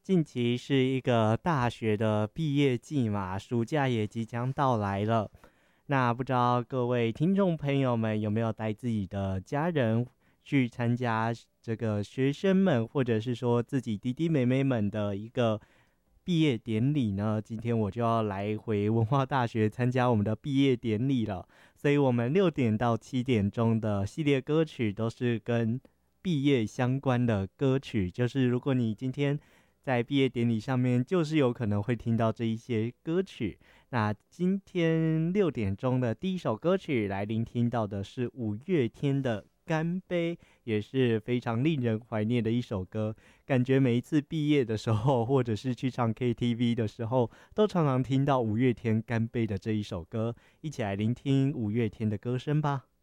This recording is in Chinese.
近期是一个大学的毕业季嘛，暑假也即将到来了。那不知道各位听众朋友们有没有带自己的家人去参加这个学生们，或者是说自己弟弟妹妹们的一个毕业典礼呢？今天我就要来回文化大学参加我们的毕业典礼了。所以我们6点到7点钟的系列歌曲都是跟毕业相关的歌曲，就是如果你今天在毕业典礼上面，就是有可能会听到这一些歌曲。那今天6点钟的第一首歌曲来聆听到的是五月天的干杯，也是非常令人怀念的一首歌。感觉每一次毕业的时候，或者是去唱 KTV 的时候，都常常听到五月天干杯的这一首歌。一起来聆听五月天的歌声吧。